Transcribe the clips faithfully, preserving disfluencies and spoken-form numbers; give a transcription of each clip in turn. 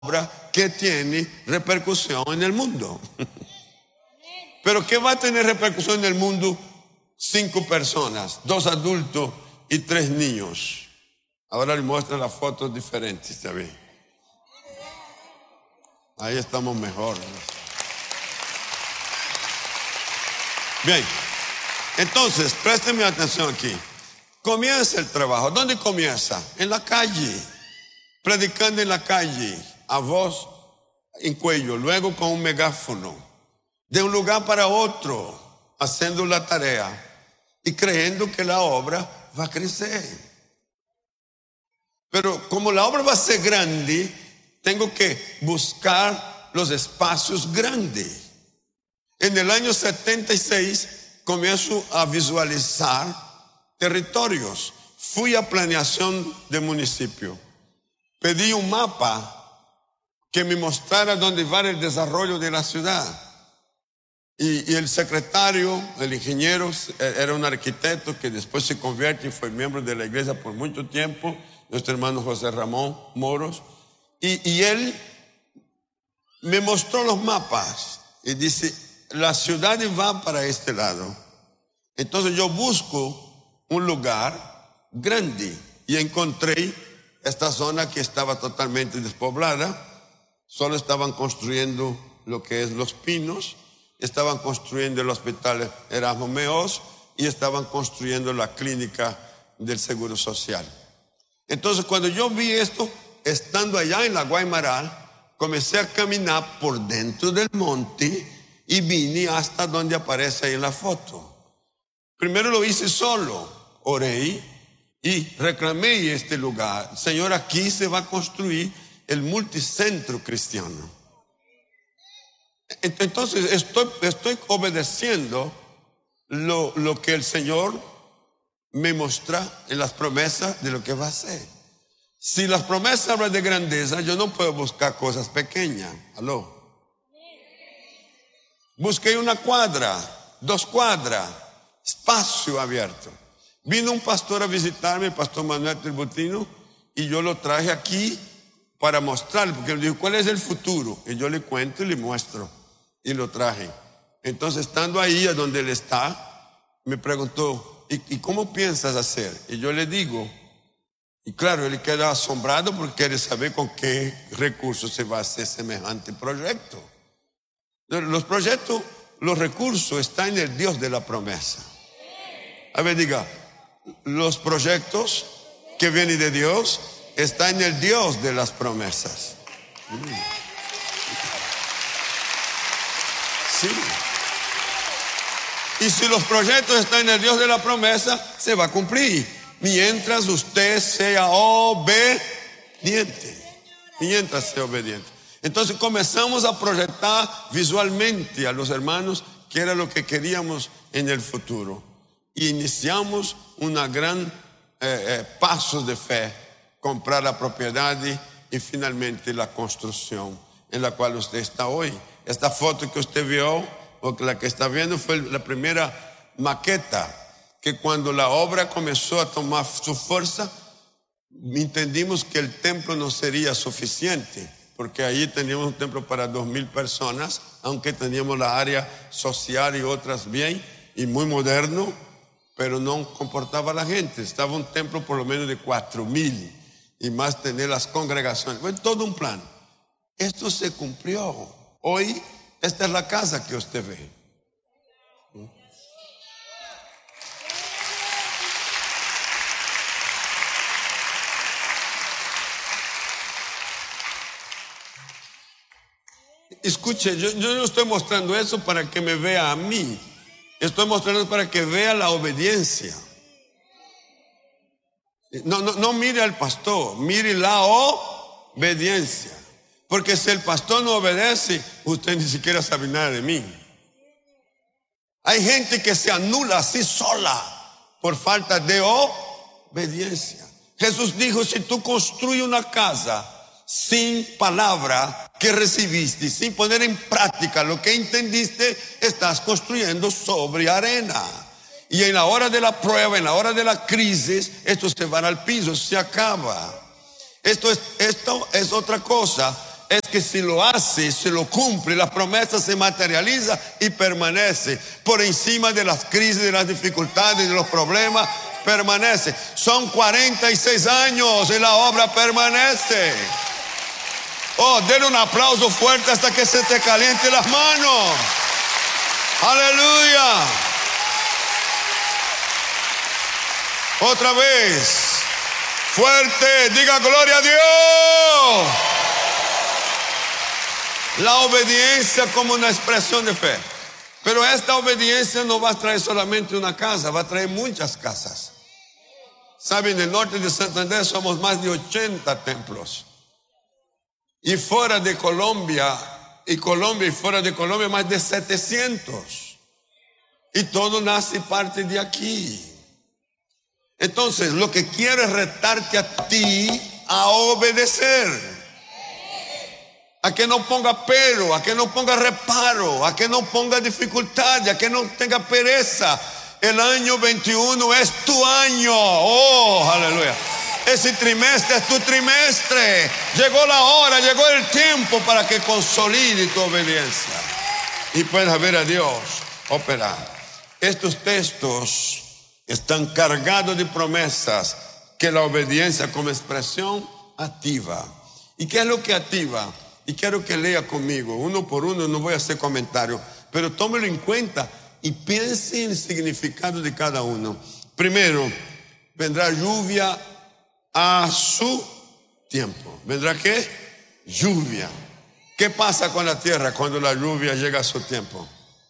obra que tiene repercusión en el mundo. Pero ¿qué va a tener repercusión en el mundo? Cinco personas, dos adultos y tres niños. Ahora le muestro las fotos diferentes también. Ahí estamos mejor, ¿no? Bien, entonces, présteme atención aquí. Comienza el trabajo. ¿Dónde comienza? En la calle, predicando en la calle, a voz en cuello, luego con un megáfono, de un lugar para otro, haciendo la tarea y creyendo que la obra va a crecer. Pero como la obra va a ser grande, tengo que buscar los espacios grandes. En el año setenta y seis comienzo a visualizar territorios. Fui a planeación de municipio. Pedí un mapa que me mostrara dónde va el desarrollo de la ciudad. Y, y el secretario, el ingeniero, era un arquitecto que después se convierte y fue miembro de la iglesia por mucho tiempo, nuestro hermano José Ramón Moros. Y, y él me mostró los mapas y dice, la ciudad va para este lado. Entonces yo busco un lugar grande y encontré esta zona que estaba totalmente despoblada. Solo estaban construyendo lo que es Los Pinos, estaban construyendo el hospital Erasmo Meós y estaban construyendo la clínica del Seguro Social. Entonces cuando yo vi esto, estando allá en la Guaymaral, comencé a caminar por dentro del monte y vine hasta donde aparece ahí en la foto. Primero lo hice solo, oré y reclamé este lugar. Señor, aquí se va a construir el multicentro cristiano. Entonces estoy, estoy obedeciendo lo, lo que el Señor me muestra en las promesas de lo que va a hacer. Si las promesas hablan de grandeza, yo no puedo buscar cosas pequeñas. ¿Aló? Busqué una cuadra, dos cuadras, espacio abierto. Vino un pastor a visitarme, el pastor Manuel Tributino, y yo lo traje aquí para mostrarle, porque me dijo, ¿cuál es el futuro? Y yo le cuento y le muestro, y lo traje. Entonces, estando ahí a donde él está, me preguntó, ¿y, y cómo piensas hacer? Y yo le digo, y claro, él queda asombrado porque quiere saber con qué recursos se va a hacer semejante proyecto. Los proyectos, los recursos están en el Dios de la promesa. A ver, diga, los proyectos que vienen de Dios están en el Dios de las promesas. Sí. Y si los proyectos están en el Dios de la promesa, se va a cumplir. Mientras usted sea obediente. Mientras sea obediente. Entonces comenzamos a proyectar visualmente a los hermanos que era lo que queríamos en el futuro. Y iniciamos una gran eh, eh, pasos de fe, comprar la propiedad y, y finalmente la construcción en la cual usted está hoy. Esta foto que usted vio, o la que está viendo, fue la primera maqueta, que cuando la obra comenzó a tomar su fuerza, entendimos que el templo no sería suficiente, porque ahí teníamos un templo para dos mil personas, aunque teníamos la área social y otras bien, y muy moderno, pero no comportaba a la gente. Estaba un templo por lo menos de cuatro mil, y más tener las congregaciones. Fue todo un plan. Esto se cumplió. Hoy, esta es la casa que usted ve. Escuche, yo, yo no estoy mostrando eso para que me vea a mí. Estoy mostrando para que vea la obediencia. No, no, no mire al pastor, mire la obediencia. Porque si el pastor no obedece, usted ni siquiera sabe nada de mí. Hay gente que se anula así sola por falta de obediencia. Jesús dijo, si tú construyes una casa sin palabra que recibiste, sin poner en práctica lo que entendiste, estás construyendo sobre arena. Y en la hora de la prueba, en la hora de la crisis, esto se va al piso, se acaba. Esto es, esto es otra cosa. es que si lo hace, si lo cumple, la promesa se materializa y permanece por encima de las crisis, de las dificultades, de los problemas, permanece. Son cuarenta y seis años y la obra permanece. Oh, denle un aplauso fuerte hasta que se te caliente las manos. Aleluya. Otra vez, fuerte, diga gloria a Dios. La obediencia como una expresión de fe. Pero esta obediencia no va a traer solamente una casa, va a traer muchas casas. Saben, en el norte de Santander somos más de ochenta templos. Y fuera de Colombia, y Colombia y fuera de Colombia más de setecientos. Y todo nace y parte de aquí. Entonces, lo que quiero es retarte a ti a obedecer. A que no ponga pero, a que no ponga reparo, a que no ponga dificultad, a que no tenga pereza. El año veintiuno es tu año. Oh, aleluya. Ese trimestre es tu trimestre. Llegó la hora, llegó el tiempo para que consolide tu obediencia y puedas ver a Dios operar. Estos textos están cargados de promesas que la obediencia como expresión activa. ¿Y qué es lo que activa? Y quiero que lea conmigo, uno por uno, no voy a hacer comentarios, pero tómelo en cuenta y piense en el significado de cada uno. Primero, vendrá lluvia a su tiempo. ¿Vendrá qué? Lluvia. ¿Qué pasa con la tierra cuando la lluvia llega a su tiempo?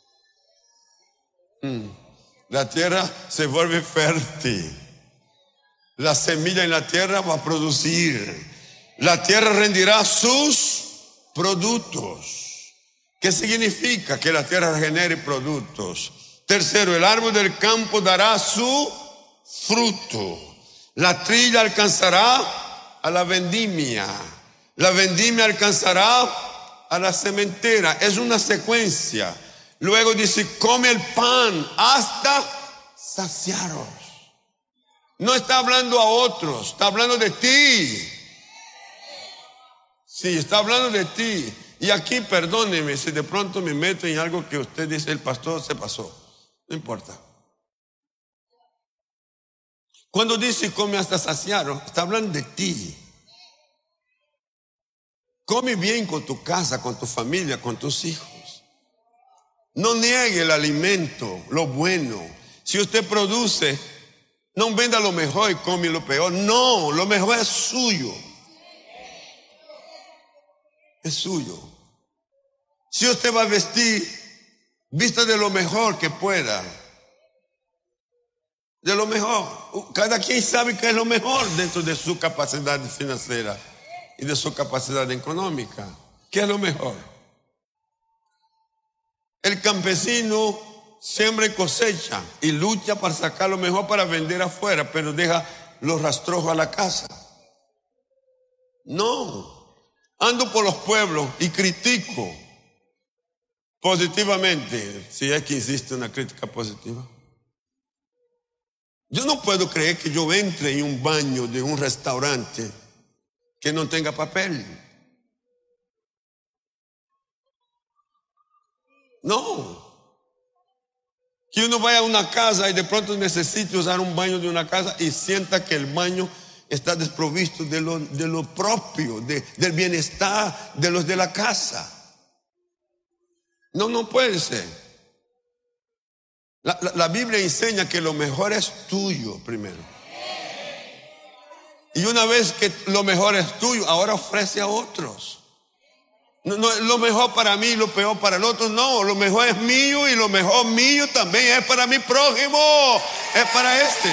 Hmm. La tierra se vuelve fértil. La semilla en la tierra va a producir. La tierra rendirá sus productos. ¿Qué significa? Que la tierra genere productos. Tercero, el árbol del campo dará su fruto. La trilla alcanzará a la vendimia. La vendimia alcanzará a la sementera. Es una secuencia. Luego dice, come el pan hasta saciaros. No está hablando a otros, está hablando de ti. Sí, está hablando de ti. Y aquí, perdóneme si de pronto me meto en algo que usted dice, el pastor se pasó. No importa. Cuando dice come hasta saciaros, está hablando de ti. Come bien con tu casa, con tu familia, con tus hijos. No niegue el alimento, lo bueno. Si usted produce, no venda lo mejor y come lo peor. No, lo mejor es suyo. Es suyo. Si usted va a vestir, vista de lo mejor que pueda. De lo mejor. Cada quien sabe qué es lo mejor dentro de su capacidad financiera y de su capacidad económica. ¿Qué es lo mejor? El campesino siembra y cosecha y lucha para sacar lo mejor para vender afuera, pero deja los rastrojos a la casa. No. Ando por los pueblos y critico positivamente, si es que existe una crítica positiva. Yo no puedo creer que yo entre en un baño de un restaurante que no tenga papel. No. Que uno vaya a una casa y de pronto necesite usar un baño de una casa y sienta que el baño está desprovisto de lo, de lo propio, de, del bienestar de los de la casa. No, no puede ser. La, la, la Biblia enseña que lo mejor es tuyo primero. Y una vez que lo mejor es tuyo, ahora ofrece a otros. No, no, lo mejor para mí y lo peor para el otro, no, lo mejor es mío y lo mejor mío también es para mi prójimo, es para este.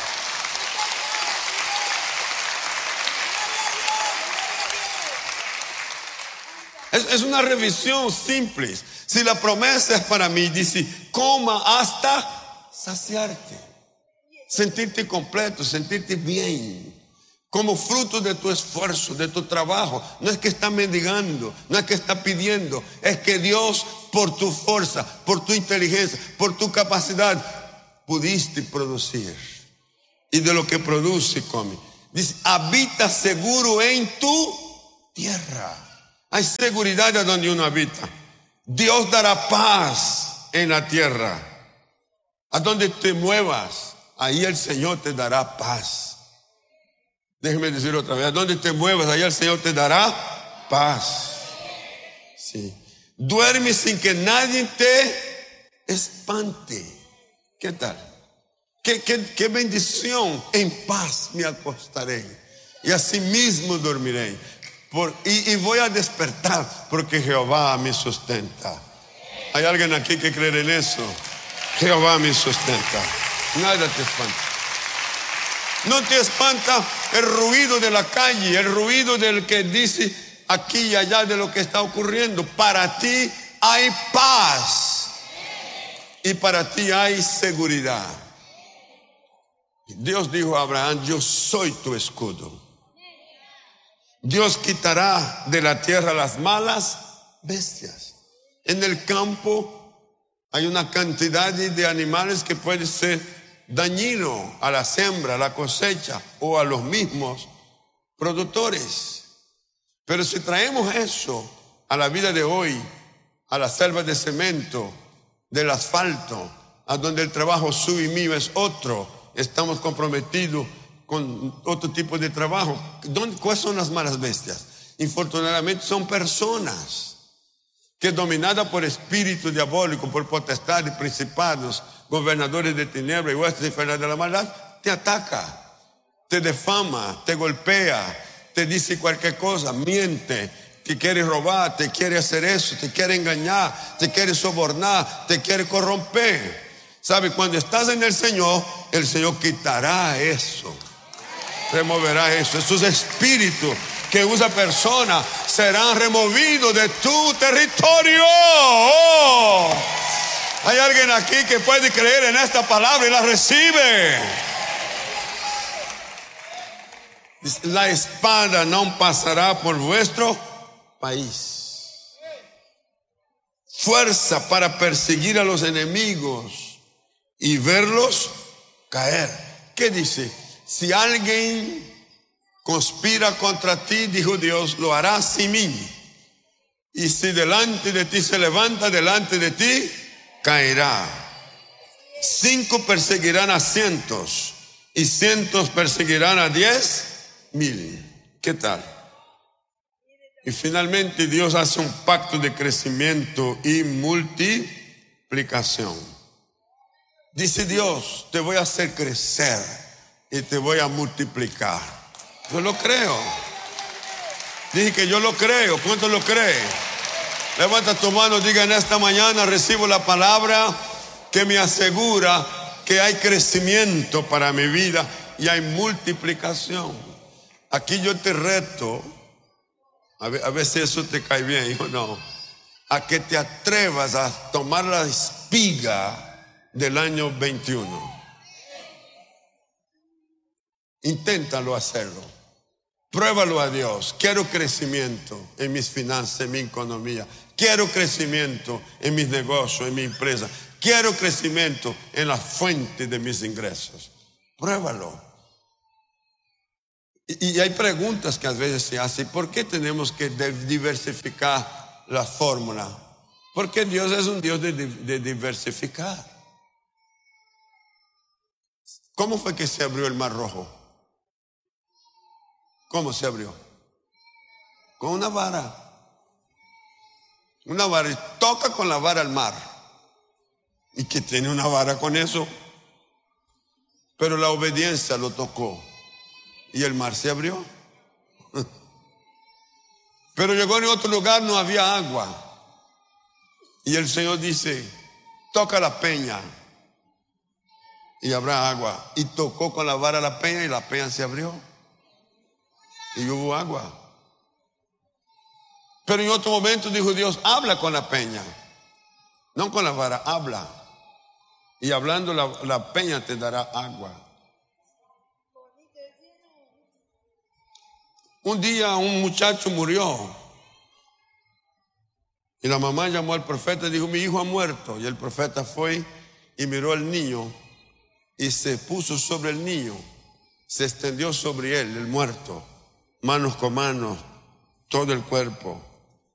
Es, es una revisión simple. Si la promesa es para mí, dice, coma hasta saciarte, sentirte completo, sentirte bien. Como fruto de tu esfuerzo, de tu trabajo. No es que está mendigando, no es que está pidiendo, es que Dios, por tu fuerza, por tu inteligencia, por tu capacidad, pudiste producir. Y de lo que produce, come. Dice, habita seguro en tu tierra. Hay seguridad a donde uno habita. Dios dará paz en la tierra. A donde te muevas, ahí el Señor te dará paz. Déjeme decir otra vez, a donde te muevas, ahí el Señor te dará paz. Sí. Duerme sin que nadie te espante. ¿Qué tal? ¿Qué, qué, qué bendición? En paz me acostaré y así mismo dormiré. Por, y, y voy a despertar porque Jehová me sustenta. ¿Hay alguien aquí que cree en eso? Jehová me sustenta. Nada te espanta. No te espanta el ruido de la calle, el ruido del que dice aquí y allá de lo que está ocurriendo. Para ti hay paz y para ti hay seguridad. Dios dijo a Abraham, yo soy tu escudo. Dios quitará de la tierra las malas bestias. En el campo hay una cantidad de animales que puede ser dañino a la siembra, a la cosecha o a los mismos productores. Pero si traemos eso a la vida de hoy, a la selva de cemento, del asfalto, a donde el trabajo suyo y mío es otro, estamos comprometidos con otro tipo de trabajo. ¿Dónde, ¿Cuáles son las malas bestias? Infortunadamente son personas que dominadas por espíritu diabólico, por potestades, principados, gobernadores de tinieblas y huestes infernales de la maldad, te ataca, te defama, te golpea, te dice cualquier cosa, miente, te quiere robar, te quiere hacer eso, te quiere engañar, te quiere sobornar, te quiere corromper. ¿Sabe? Cuando estás en el Señor, el Señor quitará eso, removerá eso. Esos espíritus que usa personas serán removidos de tu territorio. Oh. Hay alguien aquí que puede creer en esta palabra y la recibe. La espada no pasará por vuestro país. Fuerza para perseguir a los enemigos y verlos caer. ¿Qué dice? Si alguien conspira contra ti, dijo Dios, lo hará sin mí. Y si delante de ti se levanta, delante de ti caerá. Cinco perseguirán a cientos y cientos perseguirán a diez mil. ¿Qué tal? Y finalmente Dios hace un pacto de crecimiento y multiplicación. Dice Dios, te voy a hacer crecer y te voy a multiplicar. Yo lo creo. Dije que yo lo creo. ¿Cuántos lo creen? Levanta tu mano, diga en esta mañana, recibo la palabra que me asegura que hay crecimiento para mi vida y hay multiplicación. Aquí yo te reto, a ver si eso te cae bien o no, a que te atrevas a tomar la espiga del año veintiuno. Inténtalo hacerlo. Pruébalo a Dios. Quiero crecimiento en mis finanzas, en mi economía. Quiero crecimiento en mis negocios, en mi empresa. Quiero crecimiento en la fuente de mis ingresos. Pruébalo. Y, y hay preguntas que a veces se hacen. ¿Por qué tenemos que diversificar la fórmula? Porque Dios es un Dios de, de diversificar. ¿Cómo fue que se abrió el Mar Rojo? ¿Cómo se abrió? Con una vara. Una vara. Y toca con la vara al mar. ¿Y qué tiene una vara con eso? Pero la obediencia lo tocó. Y el mar se abrió. Pero llegó en otro lugar, no había agua. Y el Señor dice, toca la peña y habrá agua. Y tocó con la vara la peña y la peña se abrió. Y hubo agua. Pero en otro momento dijo Dios, habla con la peña. No con la vara, habla. Y hablando la, la peña te dará agua. Un día un muchacho murió. Y la mamá llamó al profeta y dijo, mi hijo ha muerto. Y el profeta fue y miró al niño y se puso sobre el niño. Se extendió sobre él, el muerto. Manos con manos, todo el cuerpo.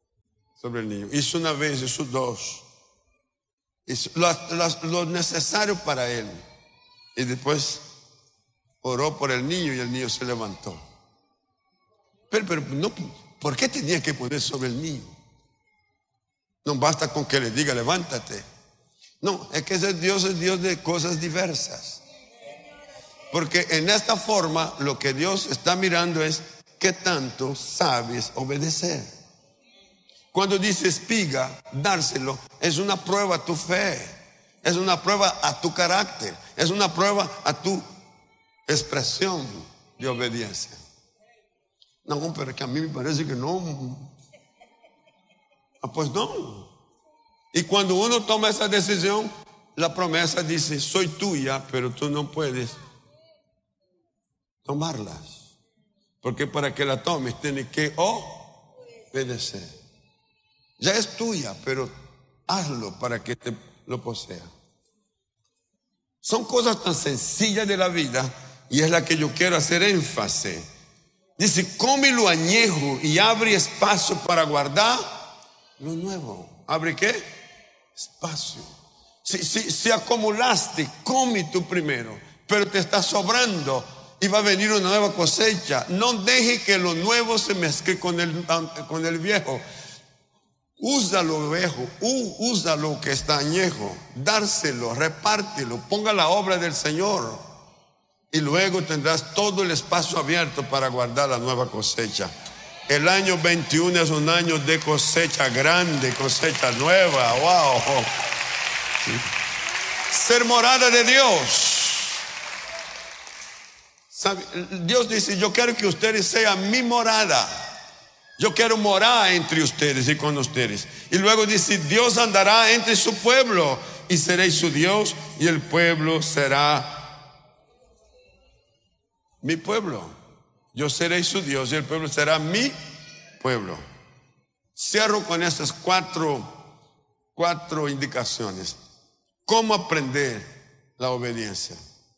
sobre el niño. Hizo una vez, hizo dos. Hizo lo, lo, lo necesario para él. Y después oró por el niño y el niño se levantó. Pero, pero no, ¿por qué tenía que poner sobre el niño? No basta con que le diga levántate. No, es que ese Dios es Dios de cosas diversas. Porque en esta forma lo que Dios está mirando es qué tanto sabes obedecer. Cuando dice espiga, dárselo, es una prueba a tu fe, es una prueba a tu carácter, es una prueba a tu expresión de obediencia. No, pero es que a mí me parece que no. Ah, pues no. Y cuando uno toma esa decisión, la promesa dice, soy tuya, pero tú no puedes tomarlas. Porque para que la tomes, tienes que obedecer. Ya es tuya, pero hazlo para que te lo posea. Son cosas tan sencillas de la vida y es la que yo quiero hacer énfasis. Dice, come lo añejo y abre espacio para guardar lo nuevo. ¿Abre qué? Espacio. Si, si, si acumulaste, come tú primero, pero te está sobrando y va a venir una nueva cosecha. No deje que lo nuevo se mezcle con el, con el viejo. Usa lo viejo, usa lo que está añejo, dárselo, repártelo, ponga la obra del Señor y luego tendrás todo el espacio abierto para guardar la nueva cosecha. El año veintiuno es un año de cosecha grande, cosecha nueva, wow. ¿Sí? Ser morada de Dios. ¿Sabe? Dios dice, yo quiero que ustedes sean mi morada. Yo quiero morar entre ustedes y con ustedes. Y luego dice, Dios andará entre su pueblo y seréis su Dios y el pueblo será mi pueblo. Yo seré su Dios y el pueblo será mi pueblo. Cierro con estas cuatro, cuatro indicaciones. ¿Cómo aprender la obediencia?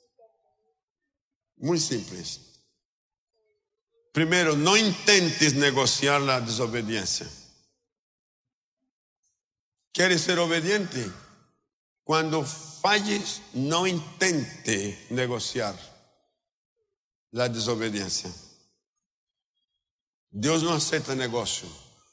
Muy simples. Primero, no intentes negociar la desobediencia. ¿Quieres ser obediente? Cuando falles, no intente negociar la desobediencia. Dios no acepta negocio.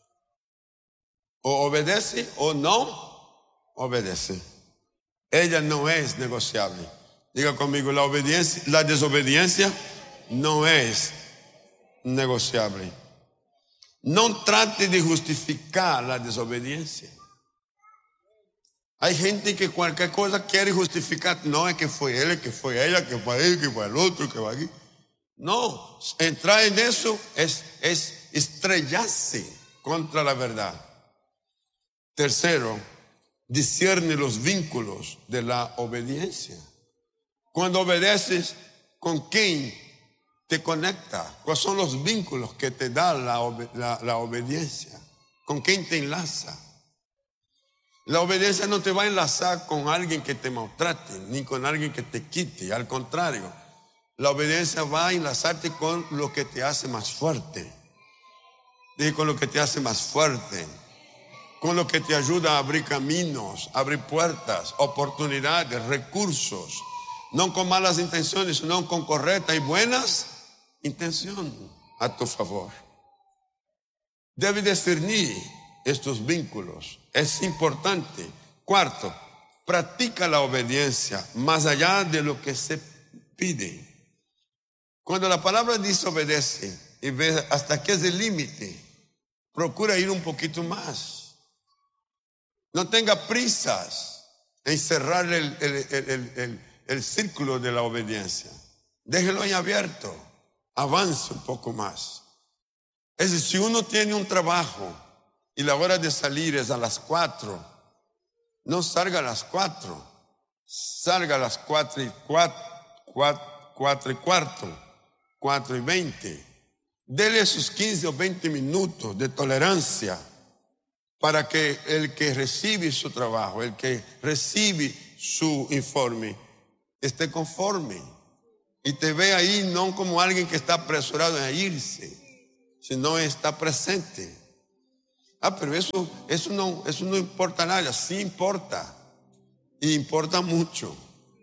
O obedece o no obedece. Ella no es negociable. Diga conmigo, la obediencia, la desobediencia no es negociable. No trate de justificar la desobediencia. Hay gente que cualquier cosa quiere justificar. No, es que fue él, es que fue ella, que fue él, que fue el otro, que fue aquí. No, entrar en eso es, es estrellarse contra la verdad. Tercero, discierne los vínculos de la obediencia. Cuando obedeces, ¿con quién te conecta? ¿Cuáles son los vínculos que te da la, la, la obediencia? ¿Con quién te enlaza? La obediencia no te va a enlazar con alguien que te maltrate, ni con alguien que te quite. Al contrario, la obediencia va a enlazarte con lo que te hace más fuerte. Dije, con lo que te hace más fuerte. Con lo que te ayuda a abrir caminos, abrir puertas, oportunidades, recursos. No con malas intenciones, sino con correctas y buenas intenciones a tu favor. Debes discernir estos vínculos. Es importante. Cuarto, practica la obediencia más allá de lo que se pide. Cuando la palabra dice obedece y ve hasta qué es el límite, procura ir un poquito más. No tenga prisas en cerrar el, el, el, el, el, el círculo de la obediencia. Déjelo ahí abierto. Avance un poco más. Es decir, si uno tiene un trabajo y la hora de salir es a las cuatro, no salga a las cuatro, salga a las cuatro y cuatro, cuatro, cuatro y cuarto, cuatro y veinte. Dele sus quince o veinte minutos de tolerancia para que el que recibe su trabajo, el que recibe su informe, esté conforme y te ve ahí no como alguien que está apresurado a irse, sino está presente. Ah, pero eso, eso, no, eso no importa nada. Sí importa. Y importa mucho.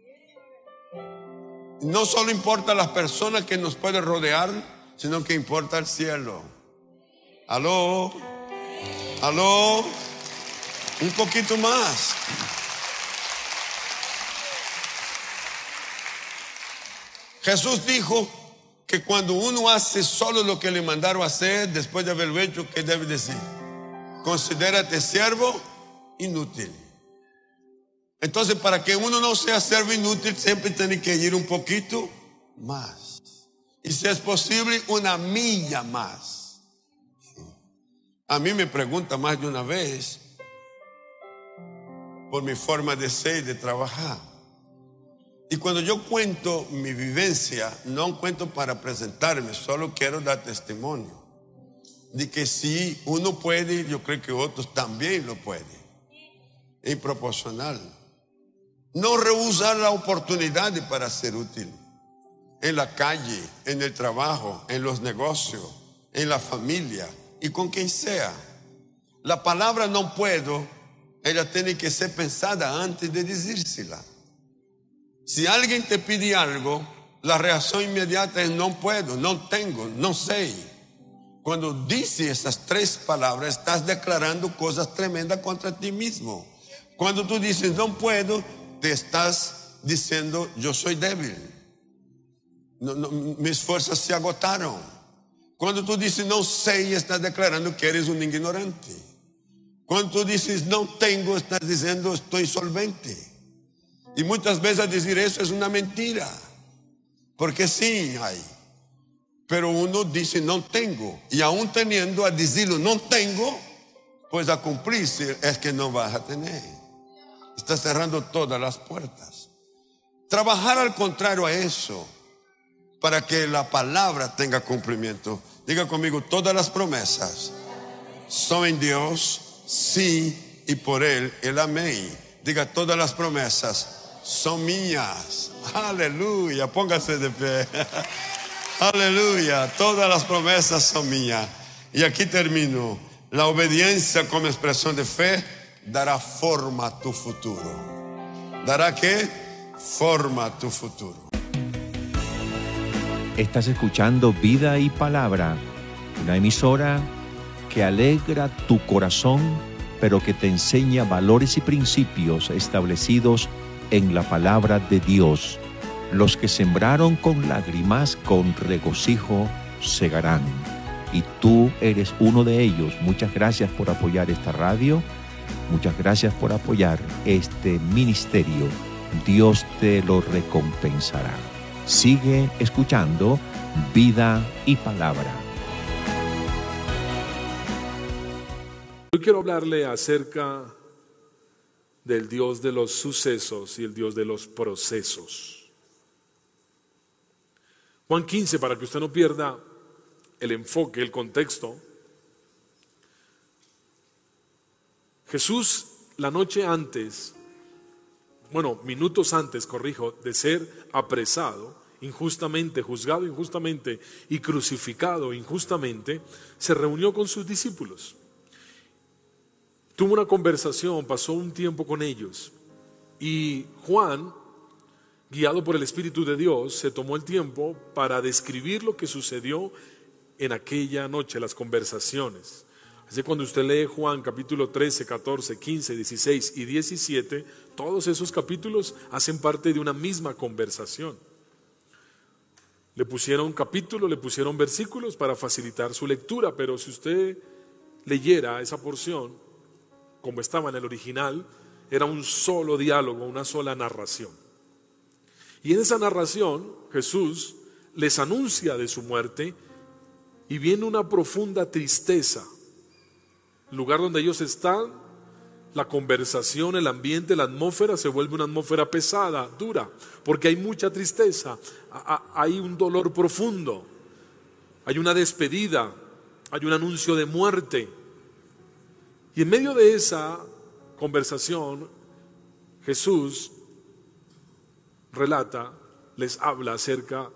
No solo importa las personas que nos pueden rodear, sino que importa el cielo. Aló, aló, un poquito más. Jesús dijo que cuando uno hace solo lo que le mandaron a hacer, después de haberlo hecho, ¿qué debe decir? Considérate siervo inútil. Entonces, para que uno no sea siervo inútil, siempre tiene que ir un poquito más. Y si es posible, una milla más. A mí me pregunta más de una vez por mi forma de ser y de trabajar. Y cuando yo cuento mi vivencia, no cuento para presentarme, solo quiero dar testimonio de que si uno puede, yo creo que otros también lo pueden. Es proporcional. No rehusar la oportunidad para ser útil. En la calle, en el trabajo, en los negocios, en la familia y con quien sea. La palabra no puedo, ella tiene que ser pensada antes de decírsela. Si alguien te pide algo, la reacción inmediata es no puedo, no tengo, no sé. Cuando dices esas tres palabras, estás declarando cosas tremendas contra ti mismo. Cuando tú dices no puedo, te estás diciendo yo soy débil. No, no, mis fuerzas se agotaron. Cuando tú dices no sé, estás declarando que eres un ignorante. Cuando tú dices no tengo, estás diciendo estoy solvente. Y muchas veces decir eso es una mentira, porque sí hay, pero uno dice no tengo, y aún teniendo a decirlo no tengo, pues a cumplirse es que no vas a tener. Está cerrando todas las puertas. Trabajar al contrario a eso, para que la palabra tenga cumplimiento. Diga conmigo, todas las promesas son en Dios, sí, y por Él el amén. Diga, todas las promesas son mías. Aleluya, póngase de pie. Aleluya, todas las promesas son mías. Y aquí termino. La obediencia como expresión de fe dará forma a tu futuro. ¿Dará qué? Forma a tu futuro. Estás escuchando Vida y Palabra, una emisora que alegra tu corazón, pero que te enseña valores y principios establecidos en la palabra de Dios. Los que sembraron con lágrimas, con regocijo segarán. Y tú eres uno de ellos. Muchas gracias por apoyar esta radio. Muchas gracias por apoyar este ministerio. Dios te lo recompensará. Sigue escuchando Vida y Palabra. Hoy quiero hablarle acerca del Dios de los sucesos y el Dios de los procesos. Juan quince, para que usted no pierda el enfoque, el contexto. Jesús, la noche antes, bueno, minutos antes, corrijo, de ser apresado, injustamente, juzgado injustamente y crucificado injustamente, se reunió con sus discípulos. Tuvo una conversación, pasó un tiempo con ellos. Y Juan, guiado por el Espíritu de Dios, se tomó el tiempo para describir lo que sucedió en aquella noche, las conversaciones. Así que cuando usted lee Juan capítulo trece, catorce, quince, dieciséis y diecisiete, todos esos capítulos hacen parte de una misma conversación. Le pusieron capítulos, le pusieron versículos para facilitar su lectura, pero si usted leyera esa porción, como estaba en el original, era un solo diálogo, una sola narración. Y en esa narración Jesús les anuncia de su muerte y viene una profunda tristeza. El lugar donde ellos están, la conversación, el ambiente, la atmósfera se vuelve una atmósfera pesada, dura, porque hay mucha tristeza, hay un dolor profundo, hay una despedida, hay un anuncio de muerte. Y en medio de esa conversación, Jesús relata, les habla acerca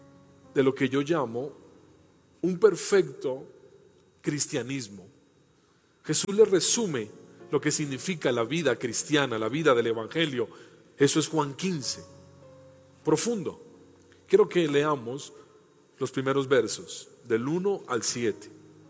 de lo que yo llamo un perfecto cristianismo, Jesús le resume lo que significa la vida cristiana, la vida del Evangelio. Eso es Juan quince, profundo. Quiero que leamos los primeros versos, del uno al siete.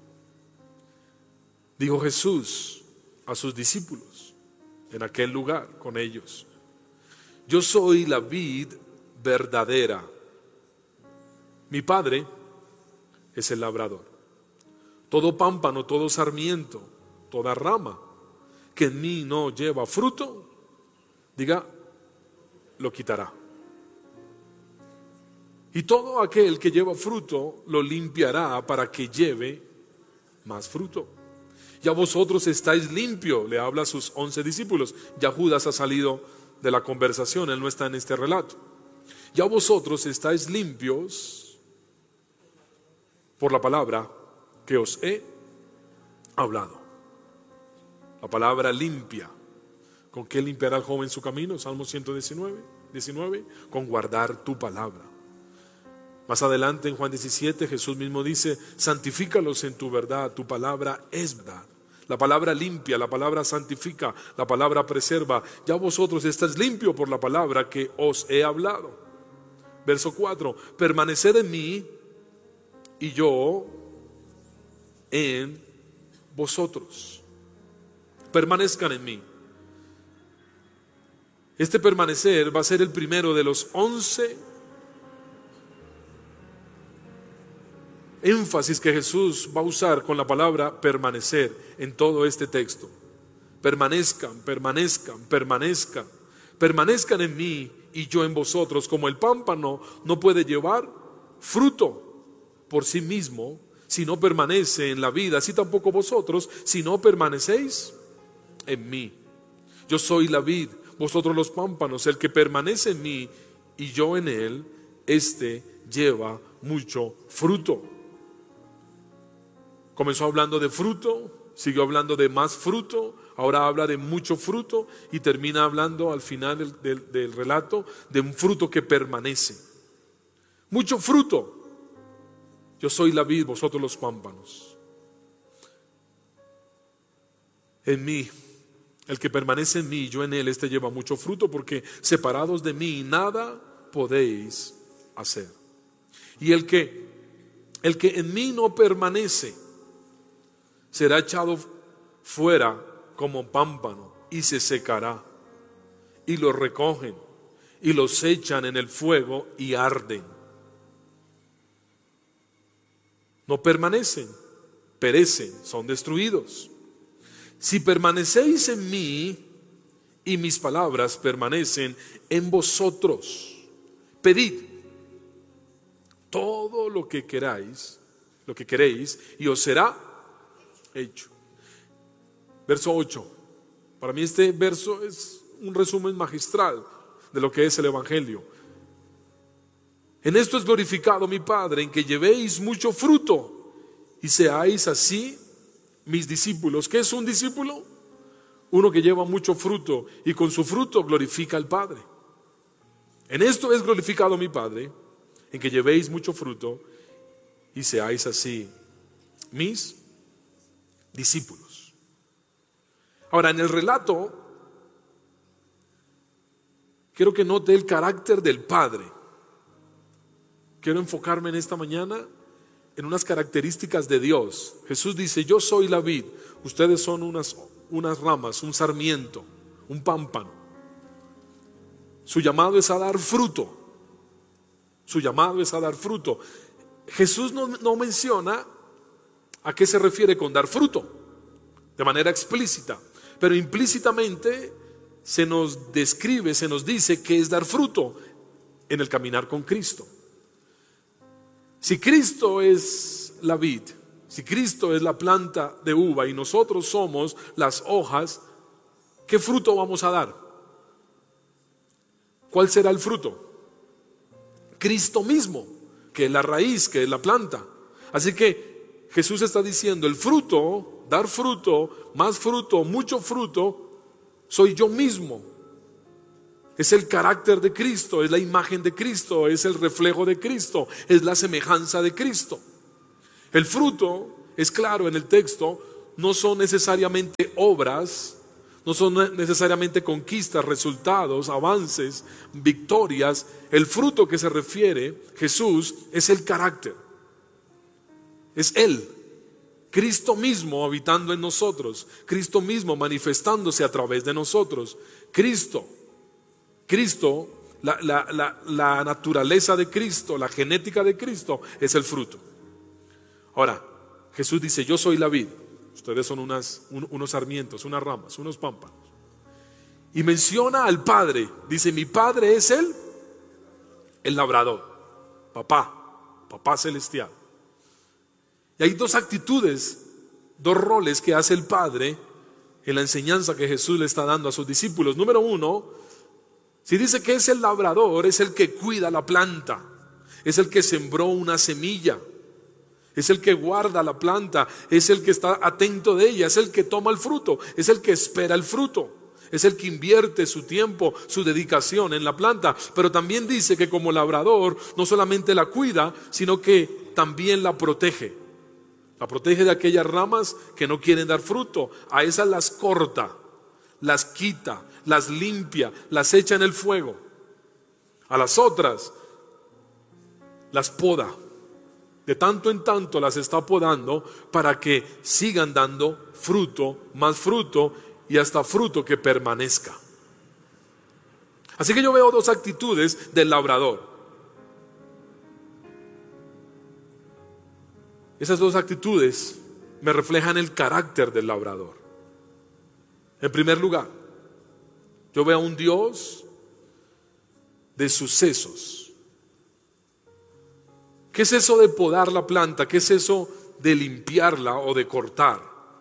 Dijo Jesús a sus discípulos en aquel lugar con ellos: yo soy la vid verdadera, mi Padre es el labrador. Todo pámpano, todo sarmiento, toda rama que en mí no lleva fruto, diga, lo quitará. Y todo aquel que lleva fruto lo limpiará para que lleve más fruto. Ya vosotros estáis limpios, le habla a sus once discípulos. Ya Judas ha salido de la conversación, él no está en este relato. Ya vosotros estáis limpios por la palabra que os he hablado. La palabra limpia. ¿Con qué limpiará el joven su camino? Salmo ciento diecinueve, diecinueve, con guardar tu palabra. Más adelante en Juan diecisiete Jesús mismo dice: santifícalos en tu verdad, tu palabra es verdad. La palabra limpia, la palabra santifica, la palabra preserva. Ya vosotros estáis limpios por la palabra que os he hablado. Verso cuatro: permaneced en mí y yo en vosotros. Permanezcan en mí. Este permanecer va a ser el primero de los once énfasis que Jesús va a usar con la palabra permanecer en todo este texto. Permanezcan, permanezcan, permanezcan. Permanezcan en mí y yo en vosotros. Como el pámpano no puede llevar fruto por sí mismo si no permanece en la vida, así tampoco vosotros si no permanecéis en mí. Yo soy la vid, vosotros los pámpanos. El que permanece en mí y yo en él, este lleva mucho fruto. Comenzó hablando de fruto, siguió hablando de más fruto, ahora habla de mucho fruto y termina hablando al final del, del, del relato de un fruto que permanece. Mucho fruto. Yo soy la vid, vosotros los pámpanos. En mí, el que permanece en mí y yo en él, este lleva mucho fruto, porque separados de mí nada podéis hacer. Y el que, el que en mí no permanece será echado fuera como pámpano y se secará. Y los recogen y los echan en el fuego y arden. No permanecen, perecen, son destruidos. Si permanecéis en mí y mis palabras permanecen en vosotros, pedid todo lo que queráis, lo que queréis, y os será hecho. Verso ocho. Para mí este verso es un resumen magistral de lo que es el Evangelio. En esto es glorificado mi Padre, en que llevéis mucho fruto y seáis así mis discípulos. ¿Qué es un discípulo? Uno que lleva mucho fruto y con su fruto glorifica al Padre. En esto es glorificado mi Padre, en que llevéis mucho fruto y seáis así mis discípulos. Ahora, en el relato quiero que note el carácter del Padre. Quiero enfocarme en esta mañana en unas características de Dios. Jesús dice: yo soy la vid, ustedes son unas, unas ramas, un sarmiento, un pámpano. Su llamado es a dar fruto. Su llamado es a dar fruto. Jesús no, no menciona a qué se refiere con dar fruto de manera explícita, pero implícitamente se nos describe, se nos dice que es dar fruto en el caminar con Cristo. Si Cristo es la vid, si Cristo es la planta de uva y nosotros somos las hojas, ¿qué fruto vamos a dar? ¿Cuál será el fruto? Cristo mismo, que es la raíz, que es la planta. Así que Jesús está diciendo: el fruto, dar fruto, más fruto, mucho fruto, soy yo mismo. Es el carácter de Cristo, es la imagen de Cristo, es el reflejo de Cristo, es la semejanza de Cristo. El fruto, es claro en el texto, no son necesariamente obras, no son necesariamente conquistas, resultados, avances, victorias. El fruto que se refiere Jesús es el carácter. Es Él, Cristo mismo habitando en nosotros, Cristo mismo manifestándose a través de nosotros. Cristo, Cristo, la, la, la, la naturaleza de Cristo, la genética de Cristo es el fruto. Ahora, Jesús dice, yo soy la vid, ustedes son unas, un, unos sarmientos, unas ramas, unos pámpanos. Y menciona al Padre, dice, mi Padre es el, el labrador, papá, papá celestial. Y hay dos actitudes, dos roles que hace el Padre en la enseñanza que Jesús le está dando a sus discípulos. Número uno, si dice que es el labrador, es el que cuida la planta, es el que sembró una semilla, es el que guarda la planta, es el que está atento de ella, es el que toma el fruto, es el que espera el fruto, es el que invierte su tiempo, su dedicación en la planta. Pero también dice que como labrador no solamente la cuida, sino que también la protege. La protege de aquellas ramas que no quieren dar fruto. A esas las corta, las quita, las limpia, las echa en el fuego. A las otras las poda. De tanto en tanto las está podando para que sigan dando fruto, más fruto y hasta fruto que permanezca. Así que yo veo dos actitudes del labrador. Esas dos actitudes me reflejan el carácter del labrador. En primer lugar, yo veo a un Dios de sucesos. ¿Qué es eso de podar la planta? ¿Qué es eso de limpiarla o de cortar?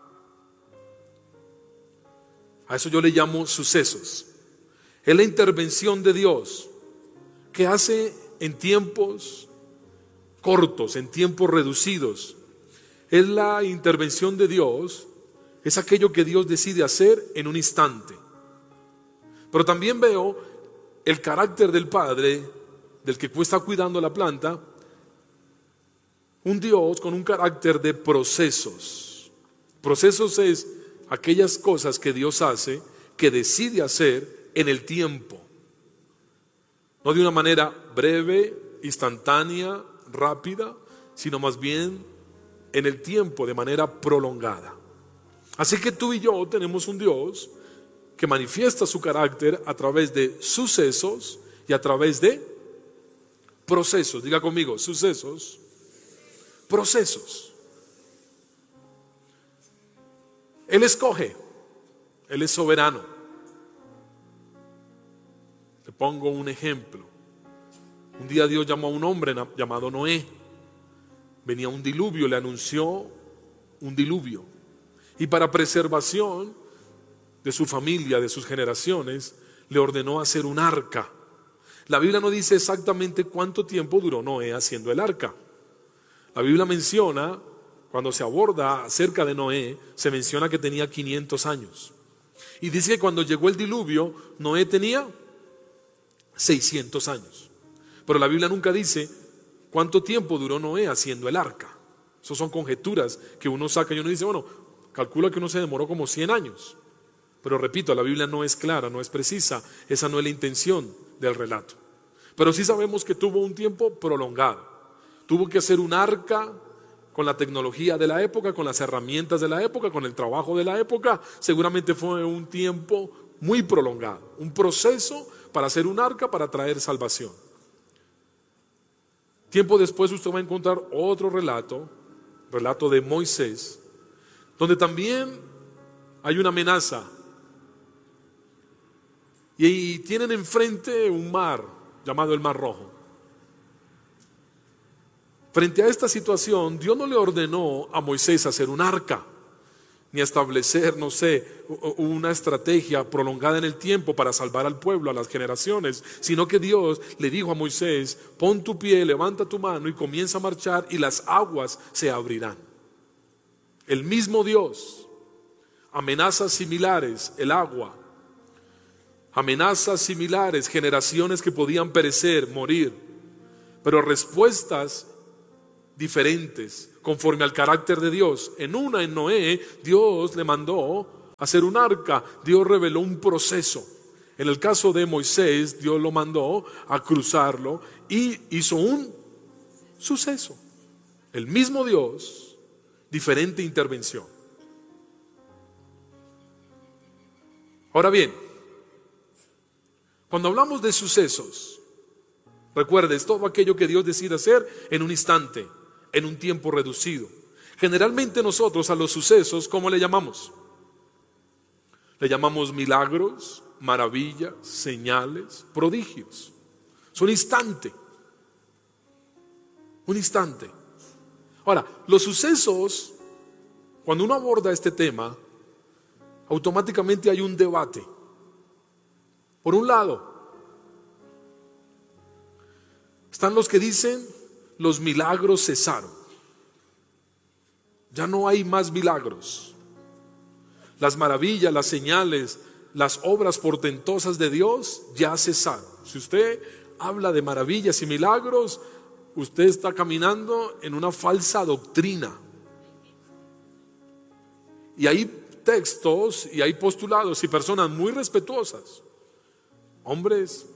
A eso yo le llamo sucesos. Es la intervención de Dios que hace en tiempos cortos, en tiempos reducidos. Es la intervención de Dios, es aquello que Dios decide hacer en un instante. Pero también veo el carácter del Padre, del que está cuidando la planta, un Dios con un carácter de procesos. Procesos es aquellas cosas que Dios hace, que decide hacer en el tiempo. No de una manera breve, instantánea, rápida, sino más bien en el tiempo, de manera prolongada. Así que tú y yo tenemos un Dios que manifiesta su carácter a través de sucesos y a través de procesos. Diga conmigo, sucesos, procesos. Él escoge, Él es soberano. Te pongo un ejemplo. Un día Dios llamó a un hombre llamado Noé. Venía un diluvio, le anunció un diluvio. Y para preservación de su familia, de sus generaciones, le ordenó hacer un arca. La Biblia no dice exactamente cuánto tiempo duró Noé haciendo el arca. La Biblia menciona, cuando se aborda acerca de Noé, se menciona que tenía quinientos años. Y dice que cuando llegó el diluvio, Noé tenía seiscientos años. Pero la Biblia nunca dice cuánto tiempo duró Noé haciendo el arca. Esas son conjeturas que uno saca y uno dice, bueno, calcula que uno se demoró como cien años. Pero repito, la Biblia no es clara, no es precisa. Esa no es la intención del relato. Pero sí sabemos que tuvo un tiempo prolongado. Tuvo que hacer un arca con la tecnología de la época, con las herramientas de la época, con el trabajo de la época. Seguramente fue un tiempo muy prolongado, un proceso para hacer un arca, para traer salvación. Tiempo después usted va a encontrar otro relato, relato de Moisés, donde también hay una amenaza. Y tienen enfrente un mar llamado el Mar Rojo. Frente a esta situación, Dios no le ordenó a Moisés hacer un arca, ni establecer, no sé, una estrategia prolongada en el tiempo para salvar al pueblo, a las generaciones, sino que Dios le dijo a Moisés, pon tu pie, levanta tu mano y comienza a marchar y las aguas se abrirán. El mismo Dios, amenazas similares, el agua, amenazas similares, generaciones que podían perecer, morir, pero respuestas diferentes, conforme al carácter de Dios. En una, en Noé, Dios le mandó hacer un arca. Dios reveló un proceso. En el caso de Moisés, Dios lo mandó a cruzarlo y hizo un suceso. El mismo Dios, diferente intervención. Ahora bien, cuando hablamos de sucesos, recuerde, es todo aquello que Dios decide hacer en un instante, en un tiempo reducido. Generalmente nosotros a los sucesos, ¿cómo le llamamos? Le llamamos milagros, maravillas, señales, prodigios. Es un instante. Un instante. Ahora, los sucesos, cuando uno aborda este tema, automáticamente hay un debate. Por un lado, están los que dicen los milagros cesaron. Ya no hay más milagros. Las maravillas, las señales, las obras portentosas de Dios ya cesaron. Si usted habla de maravillas y milagros, usted está caminando en una falsa doctrina. Y hay textos y hay postulados y personas muy respetuosas, hombres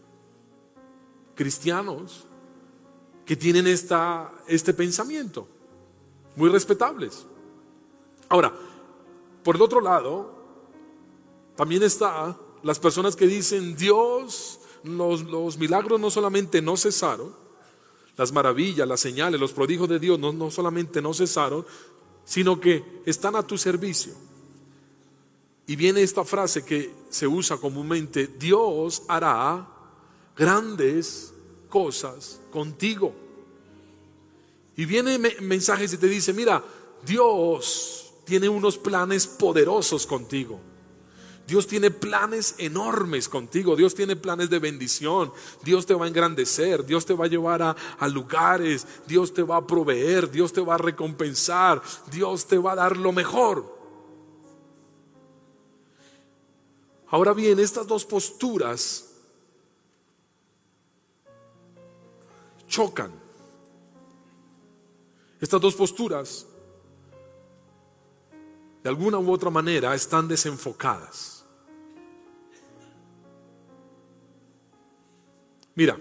cristianos, que tienen esta, este pensamiento, muy respetables. Ahora, por el otro lado, también está las personas que dicen Dios, los, los milagros no solamente no cesaron, las maravillas, las señales, los prodigios de Dios no, no solamente no cesaron, sino que están a tu servicio. Y viene esta frase que se usa comúnmente: Dios hará grandes cosas contigo. Y viene mensajes y te dice: mira, Dios tiene unos planes poderosos contigo. Dios tiene planes enormes contigo. Dios tiene planes de bendición. Dios te va a engrandecer. Dios te va a llevar a, a lugares. Dios te va a proveer. Dios te va a recompensar. Dios te va a dar lo mejor. Ahora bien, estas dos posturas chocan. Estas dos posturas, de alguna u otra manera, están desenfocadas. Mira,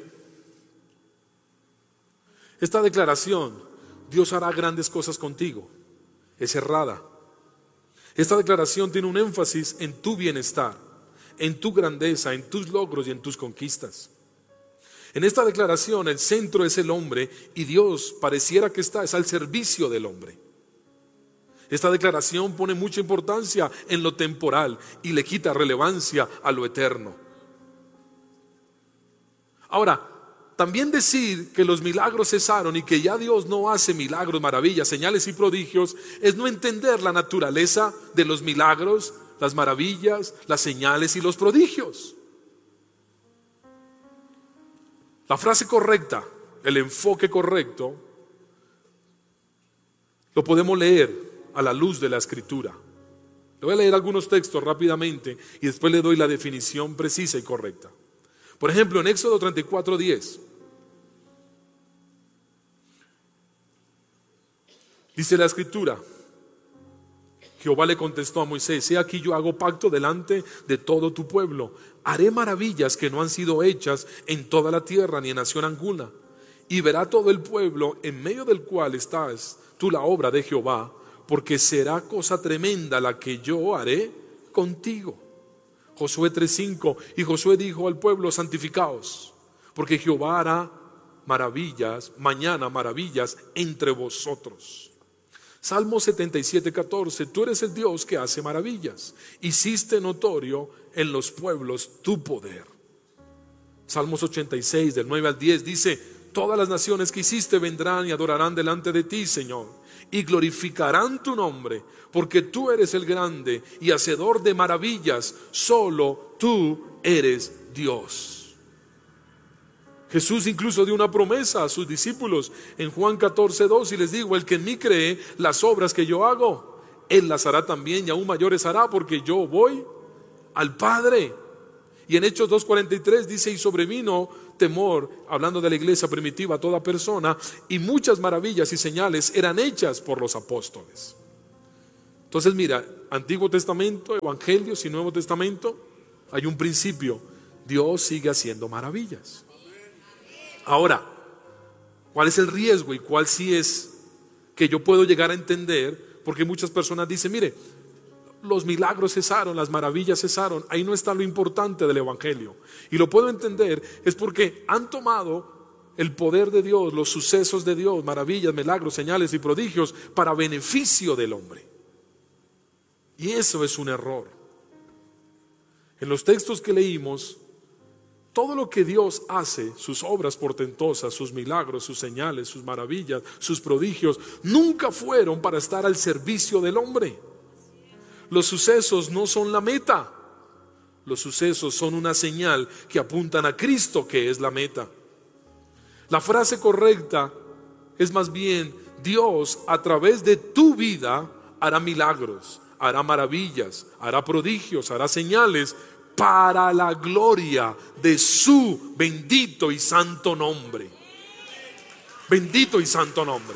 esta declaración, Dios hará grandes cosas contigo, es errada. Esta declaración tiene un énfasis en tu bienestar, en tu grandeza, en tus logros y en tus conquistas. En esta declaración el centro es el hombre y Dios pareciera que está es al servicio del hombre. Esta declaración pone mucha importancia en lo temporal y le quita relevancia a lo eterno. Ahora, también decir que los milagros cesaron y que ya Dios no hace milagros, maravillas, señales y prodigios es no entender la naturaleza de los milagros, las maravillas, las señales y los prodigios. La frase correcta, el enfoque correcto, lo podemos leer a la luz de la Escritura. Le voy a leer algunos textos rápidamente y después le doy la definición precisa y correcta. Por ejemplo, en Éxodo treinta y cuatro, diez, dice la Escritura: Jehová le contestó a Moisés: he aquí yo hago pacto delante de todo tu pueblo, haré maravillas que no han sido hechas en toda la tierra ni en nación alguna, y verá todo el pueblo en medio del cual estás tú la obra de Jehová, porque será cosa tremenda la que yo haré contigo. Josué tres cinco, y Josué dijo al pueblo: santificaos, porque Jehová hará maravillas, mañana maravillas entre vosotros. Salmo setenta y siete, catorce, tú eres el Dios que hace maravillas, hiciste notorio en los pueblos tu poder. Salmos ochenta y seis, del nueve al diez, dice: todas las naciones que hiciste vendrán y adorarán delante de ti, Señor, y glorificarán tu nombre, porque tú eres el grande y hacedor de maravillas, solo tú eres Dios. Jesús incluso dio una promesa a sus discípulos en Juan catorce, dos, y les digo: el que en mí cree, las obras que yo hago, él las hará también, y aún mayores hará, porque yo voy al Padre. Y en Hechos dos cuarenta y tres dice, y sobrevino temor, hablando de la iglesia primitiva, a toda persona, y muchas maravillas y señales eran hechas por los apóstoles. Entonces mira, Antiguo Testamento, Evangelios y Nuevo Testamento, hay un principio: Dios sigue haciendo maravillas. Ahora, ¿cuál es el riesgo y cuál sí es que yo puedo llegar a entender? Porque muchas personas dicen, mire, los milagros cesaron, las maravillas cesaron. Ahí no está lo importante del Evangelio. Y lo puedo entender, es porque han tomado el poder de Dios, los sucesos de Dios, maravillas, milagros, señales y prodigios, para beneficio del hombre. Y eso es un error. En los textos que leímos, todo lo que Dios hace, sus obras portentosas, sus milagros, sus señales, sus maravillas, sus prodigios, nunca fueron para estar al servicio del hombre. Los sucesos no son la meta. Los sucesos son una señal que apuntan a Cristo, que es la meta. La frase correcta es más bien: Dios a través de tu vida hará milagros, hará maravillas, hará prodigios, hará señales para la gloria de su bendito y santo nombre. Bendito y santo nombre.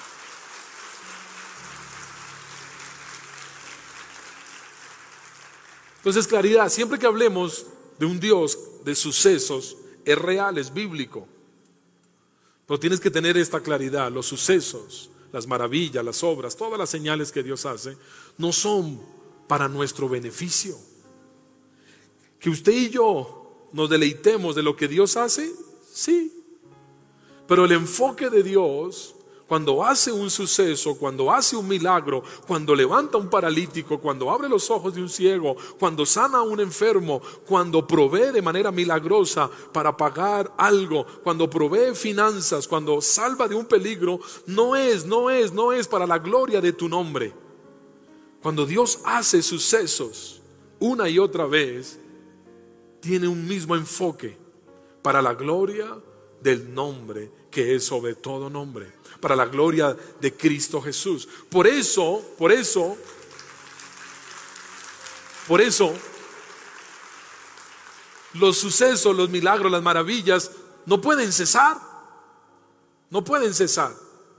Entonces, claridad, siempre que hablemos de un Dios de sucesos, es real, es bíblico. Pero tienes que tener esta claridad: los sucesos, las maravillas, las obras, todas las señales que Dios hace, no son para nuestro beneficio. Que usted y yo nos deleitemos de lo que Dios hace, sí. Pero el enfoque de Dios, cuando hace un suceso, cuando hace un milagro, cuando levanta a un paralítico, cuando abre los ojos de un ciego, cuando sana a un enfermo, cuando provee de manera milagrosa para pagar algo, cuando provee finanzas, cuando salva de un peligro, no es, no es, no es para la gloria de tu nombre. Cuando Dios hace sucesos una y otra vez, tiene un mismo enfoque: para la gloria del nombre que es sobre todo nombre, para la gloria de Cristo Jesús. Por eso, por eso, por eso, los sucesos, los milagros, las maravillas no pueden cesar, no pueden cesar.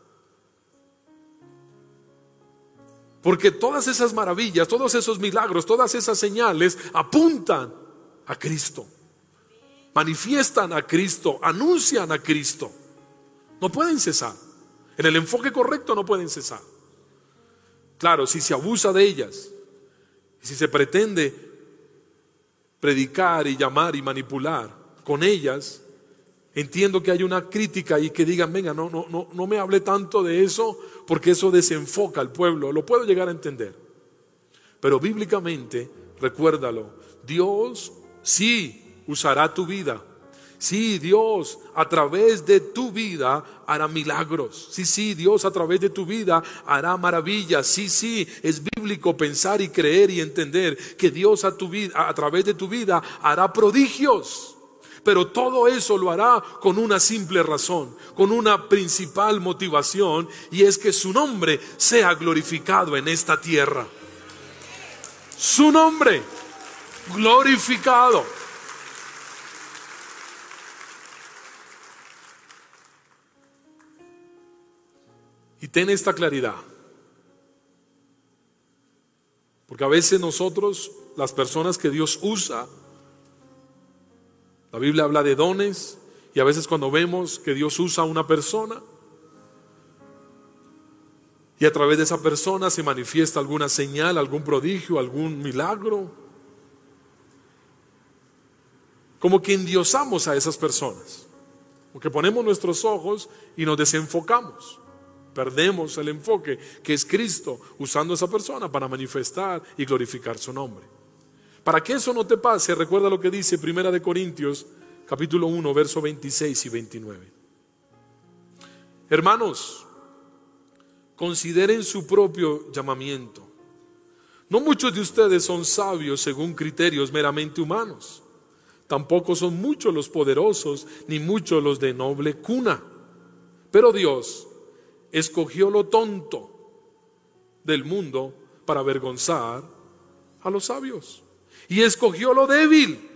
Porque todas esas maravillas, todos esos milagros, todas esas señales apuntan a Cristo, manifiestan a Cristo, anuncian a Cristo. No pueden cesar. En el enfoque correcto no pueden cesar. Claro, si se abusa de ellas, si se pretende predicar y llamar y manipular con ellas, entiendo que hay una crítica y que digan, venga, no, no, no, no me hable tanto de eso, porque eso desenfoca al pueblo. Lo puedo llegar a entender. Pero bíblicamente, recuérdalo, Dios sí usará tu vida. Sí, Dios a través de tu vida hará milagros. Sí, sí, Dios a través de tu vida hará maravillas. Sí, sí, es bíblico pensar y creer y entender que Dios a, tu vida, a través de tu vida hará prodigios. Pero todo eso lo hará con una simple razón, con una principal motivación, y es que su nombre sea glorificado en esta tierra. Su nombre glorificado. Y ten esta claridad, porque a veces nosotros, las personas que Dios usa, la Biblia habla de dones, y a veces cuando vemos que Dios usa a una persona y a través de esa persona se manifiesta alguna señal, algún prodigio, algún milagro, como que endiosamos a esas personas, porque ponemos nuestros ojos y nos desenfocamos. Perdemos el enfoque que es Cristo usando a esa persona para manifestar y glorificar su nombre. Para que eso no te pase, recuerda lo que dice Primera de Corintios capítulo uno, versos veintiséis y veintinueve. Hermanos, consideren su propio llamamiento. No muchos de ustedes son sabios según criterios meramente humanos. Tampoco son muchos los poderosos, ni muchos los de noble cuna. Pero Dios escogió lo tonto del mundo para avergonzar a los sabios, y escogió lo débil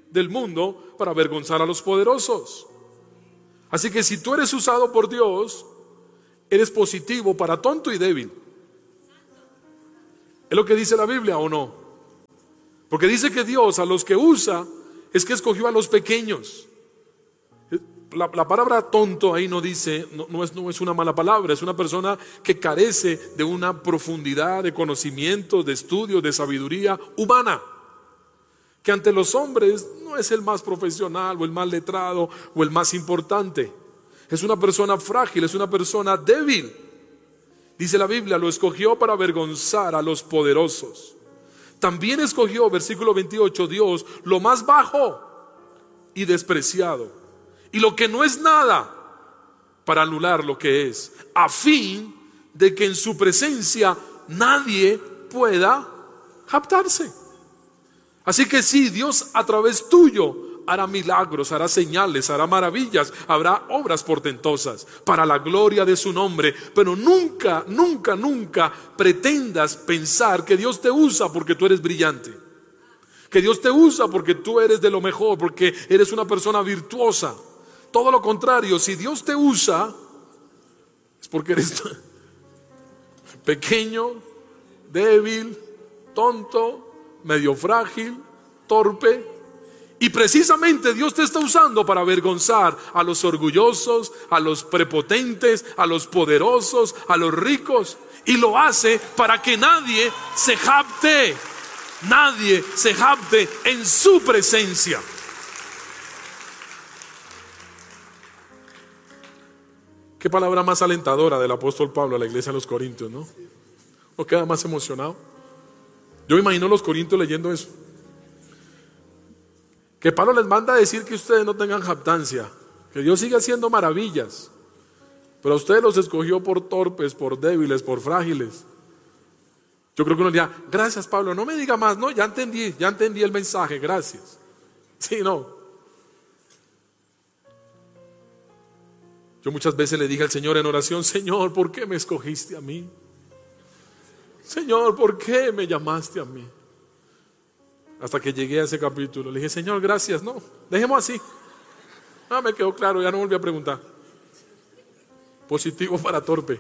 del mundo para avergonzar a los poderosos. Así que si tú eres usado por Dios, eres positivo para tonto y débil. ¿Es lo que dice la Biblia o no? Porque dice que Dios a los que usa es que escogió a los pequeños. La, la palabra tonto ahí no dice, no, no, es, no es una mala palabra, es una persona que carece de una profundidad de conocimiento, de estudio, de sabiduría humana, que ante los hombres no es el más profesional o el más letrado o el más importante. Es una persona frágil, es una persona débil. Dice la Biblia, lo escogió para avergonzar a los poderosos. También escogió, versículo veintiocho, Dios lo más bajo y despreciado, y lo que no es nada, para anular lo que es, a fin de que en su presencia nadie pueda jactarse. Así que sí, Dios a través tuyo hará milagros, hará señales, hará maravillas, habrá obras portentosas para la gloria de su nombre. Pero nunca, nunca, nunca pretendas pensar que Dios te usa porque tú eres brillante, que Dios te usa porque tú eres de lo mejor, porque eres una persona virtuosa. Todo lo contrario, si Dios te usa, es porque eres pequeño, débil, tonto, medio frágil, torpe. Y precisamente Dios te está usando para avergonzar a los orgullosos, a los prepotentes, a los poderosos, a los ricos. Y lo hace para que nadie se jacte, nadie se jacte en su presencia. Qué palabra más alentadora del apóstol Pablo a la iglesia de los Corintios, ¿no? ¿No queda más emocionado? Yo me imagino a los Corintios leyendo eso. Que Pablo les manda a decir que ustedes no tengan jactancia, que Dios sigue haciendo maravillas, pero a ustedes los escogió por torpes, por débiles, por frágiles. Yo creo que uno diría, gracias Pablo, no me diga más, no, ya entendí, ya entendí el mensaje, gracias. Sí, no. Yo muchas veces le dije al Señor en oración, Señor, ¿por qué me escogiste a mí? Señor, ¿por qué me llamaste a mí? Hasta que llegué a ese capítulo, le dije, Señor, gracias, no, dejemos así. Ah, me quedó claro, ya no volví a preguntar. Positivo para torpe.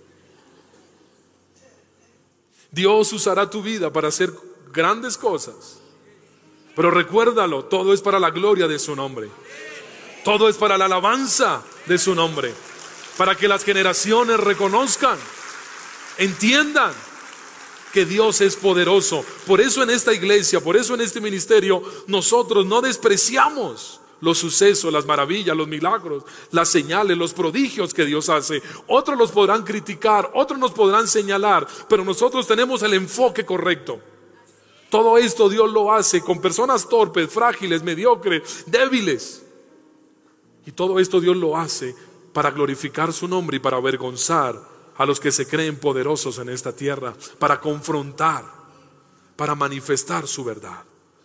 Dios usará tu vida para hacer grandes cosas, pero recuérdalo, todo es para la gloria de su nombre. Todo es para la alabanza de su nombre, para que las generaciones reconozcan, entiendan que Dios es poderoso. Por eso en esta iglesia, por eso en este ministerio, nosotros no despreciamos los sucesos, las maravillas, los milagros, las señales, los prodigios que Dios hace. Otros los podrán criticar, otros nos podrán señalar, pero nosotros tenemos el enfoque correcto. Todo esto Dios lo hace con personas torpes, frágiles, mediocres, débiles. Y todo esto Dios lo hace para glorificar su nombre y para avergonzar a los que se creen poderosos en esta tierra, para confrontar, para manifestar su verdad.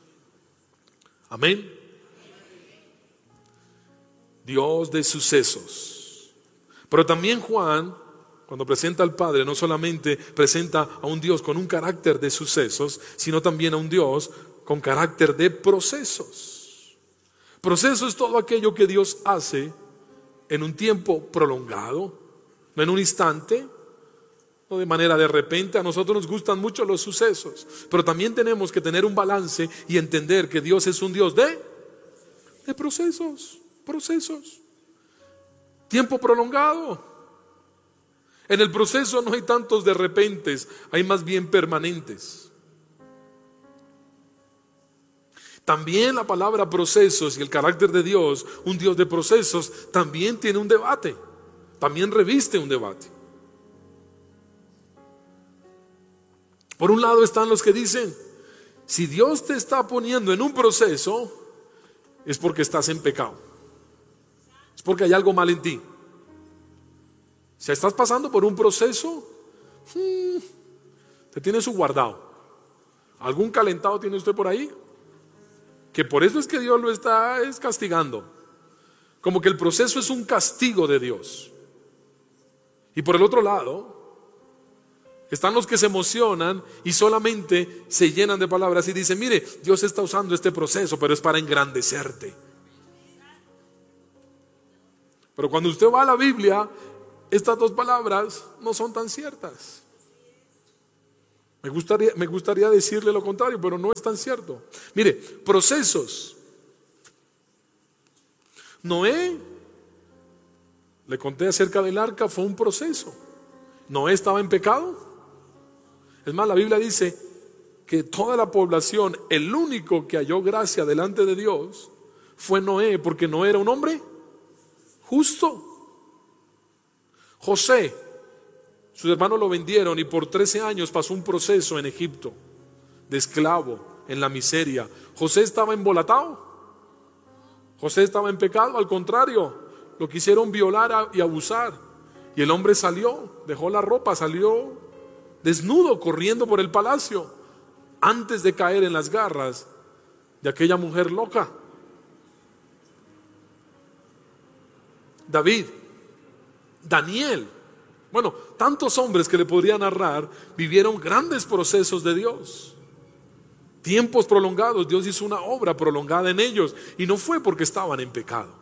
Amén. Dios de sucesos. Pero también Juan, cuando presenta al Padre, no solamente presenta a un Dios con un carácter de sucesos, sino también a un Dios con carácter de procesos. Proceso es todo aquello que Dios hace en un tiempo prolongado, no en un instante, no de manera de repente. A nosotros nos gustan mucho los sucesos, pero también tenemos que tener un balance y entender que Dios es un Dios de, de procesos, procesos. Tiempo prolongado. En el proceso no hay tantos de repentes, hay más bien permanentes. También la palabra procesos y el carácter de Dios, un Dios de procesos, también tiene un debate, también reviste un debate. Por un lado están los que dicen, si Dios te está poniendo en un proceso, es porque estás en pecado, es porque hay algo mal en ti. Si estás pasando por un proceso, hmm, te tiene su guardado. ¿Algún calentado tiene usted por ahí? Que por eso es que Dios lo está es castigando. Como que el proceso es un castigo de Dios. Y por el otro lado Están los que se emocionan y solamente se llenan de palabras y dicen, mire, Dios está usando este proceso, pero es para engrandecerte. Pero cuando usted va a la Biblia, estas dos palabras no son tan ciertas. Me gustaría, me gustaría decirle lo contrario, pero no es tan cierto. Mire, procesos. Noé, le conté acerca del arca, fue un proceso. Noé estaba en pecado. Es más, la Biblia dice que toda la población, el único que halló gracia delante de Dios fue Noé, porque Noé era un hombre justo. José, sus hermanos lo vendieron y por trece años pasó un proceso en Egipto, de esclavo, en la miseria. José estaba embolatado. José estaba en pecado, al contrario, lo quisieron violar y abusar. Y el hombre salió, dejó la ropa, salió desnudo, corriendo por el palacio, antes de caer en las garras de aquella mujer loca. David, Daniel, bueno, tantos hombres que le podría narrar, vivieron grandes procesos de Dios. Tiempos prolongados, Dios hizo una obra prolongada en ellos, y no fue porque estaban en pecado.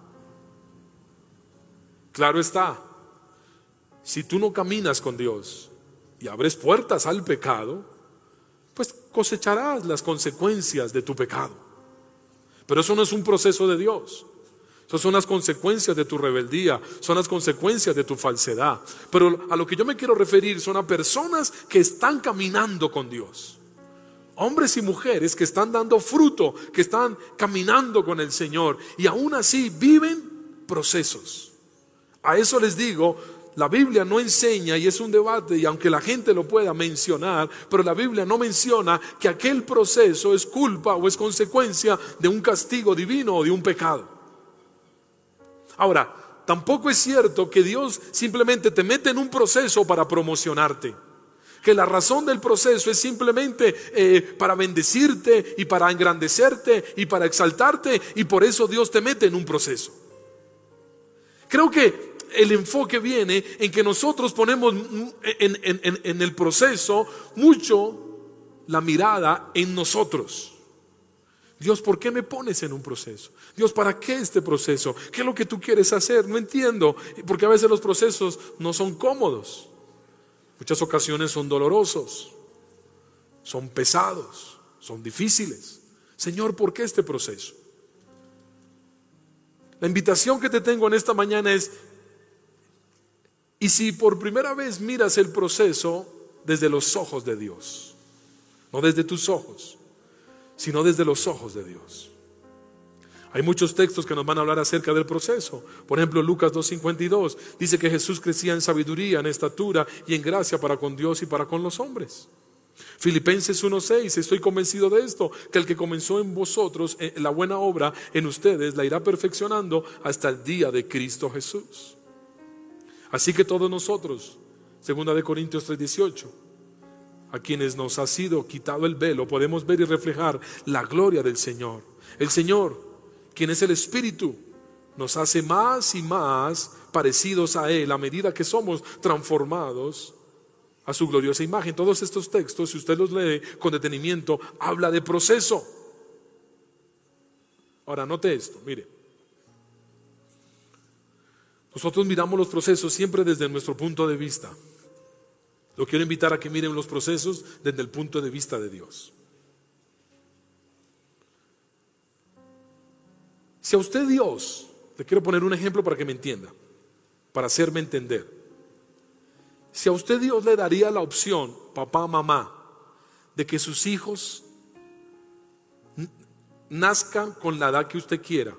Claro está, si tú no caminas con Dios y abres puertas al pecado, pues cosecharás las consecuencias de tu pecado. Pero eso no es un proceso de Dios. Eso son las consecuencias de tu rebeldía, son las consecuencias de tu falsedad. Pero a lo que yo me quiero referir son a personas que están caminando con Dios. Hombres y mujeres que están dando fruto, que están caminando con el Señor y aún así viven procesos. A eso les digo, la Biblia no enseña, y es un debate, y aunque la gente lo pueda mencionar, pero la Biblia no menciona que aquel proceso es culpa o es consecuencia de un castigo divino o de un pecado. Ahora, tampoco es cierto que Dios simplemente te mete en un proceso para promocionarte, que la razón del proceso es simplemente eh, para bendecirte y para engrandecerte y para exaltarte, y por eso Dios te mete en un proceso. Creo que el enfoque viene en que nosotros ponemos en, en, en, en el proceso mucho la mirada en nosotros. Dios, ¿por qué me pones en un proceso? Dios, ¿para qué este proceso? ¿Qué es lo que tú quieres hacer? No entiendo, porque a veces los procesos no son cómodos. Muchas ocasiones son dolorosos, son pesados, son difíciles. Señor, ¿por qué este proceso? La invitación que te tengo en esta mañana es: y si por primera vez miras el proceso desde los ojos de Dios, no desde tus ojos, sino desde los ojos de Dios. Hay muchos textos que nos van a hablar acerca del proceso. Por ejemplo, Lucas dos cincuenta y dos dice que Jesús crecía en sabiduría, en estatura y en gracia para con Dios y para con los hombres. Filipenses uno seis, estoy convencido de esto, que el que comenzó en vosotros la buena obra en ustedes la irá perfeccionando hasta el día de Cristo Jesús. Así que todos nosotros, segunda de Corintios tres dieciocho, a quienes nos ha sido quitado el velo, podemos ver y reflejar la gloria del Señor. El Señor, quien es el Espíritu, nos hace más y más parecidos a Él a medida que somos transformados a su gloriosa imagen. Todos estos textos, si usted los lee con detenimiento, habla de proceso. Ahora note esto, mire. Nosotros miramos los procesos siempre desde nuestro punto de vista. Lo quiero invitar a que miren los procesos desde el punto de vista de Dios. Si a usted Dios, le quiero poner un ejemplo para que me entienda, para hacerme entender. Si a usted Dios le daría la opción, papá, mamá, de que sus hijos nazcan con la edad que usted quiera,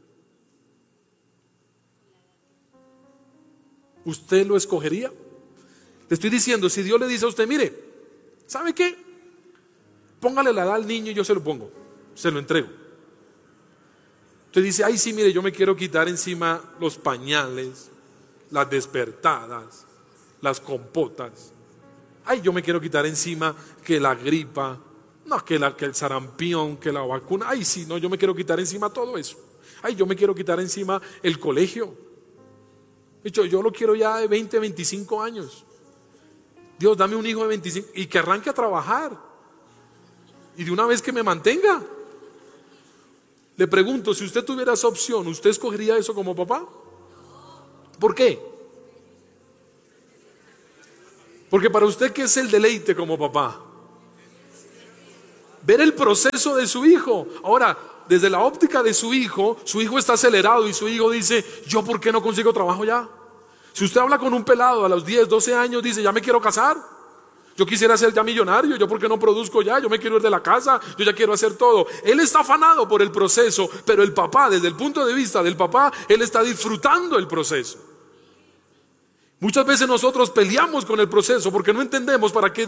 ¿usted lo escogería? Le estoy diciendo, si Dios le dice a usted, mire, ¿sabe qué? Póngale la edad al niño y yo se lo pongo, se lo entrego. Usted dice, ay sí, mire, yo me quiero quitar encima los pañales, las despertadas, las compotas. Ay, yo me quiero quitar encima que la gripa, no, que, la, que el sarampión, que la vacuna. Ay sí, no, yo me quiero quitar encima todo eso. Ay, yo me quiero quitar encima el colegio. De hecho, yo lo quiero ya de veinte, veinticinco años. Dios, dame un hijo de veinticinco y que arranque a trabajar. Y de una vez que me mantenga. Le pregunto, si usted tuviera esa opción, ¿usted escogería eso como papá? ¿Por qué? Porque para usted, ¿qué es el deleite como papá? Ver el proceso de su hijo. Ahora, desde la óptica de su hijo, su hijo está acelerado y su hijo dice, ¿yo por qué no consigo trabajo ya? Si usted habla con un pelado a los diez, doce años, dice, ya me quiero casar, yo quisiera ser ya millonario, yo por qué no produzco ya, yo me quiero ir de la casa, yo ya quiero hacer todo. Él está afanado por el proceso, pero el papá, desde el punto de vista del papá, él está disfrutando el proceso. Muchas veces nosotros peleamos con el proceso porque no entendemos para qué